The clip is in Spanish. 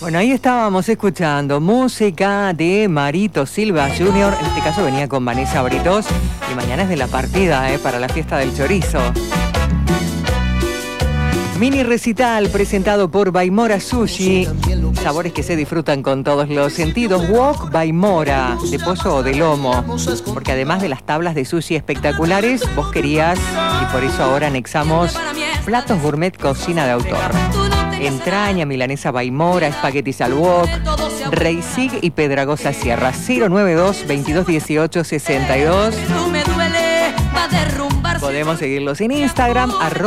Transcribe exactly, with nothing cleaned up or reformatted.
Bueno, ahí estábamos escuchando música de Marito Silva junior En este caso venía con Vanessa Britos. Y mañana es de la partida, ¿eh? Para la fiesta del chorizo. Mini recital presentado por Baimora Sushi. Sabores que se disfrutan con todos los sentidos. Wok Baimora, de pollo o de lomo. Porque además de las tablas de sushi espectaculares, vos querías, y por eso ahora anexamos platos gourmet cocina de autor. Entraña, milanesa Baimora, espaguetis al wok, Reisig y Pedragosa Sierra. cero nueve dos, veintidós dieciocho, sesenta y dos. Podemos seguirlos en Instagram, arroba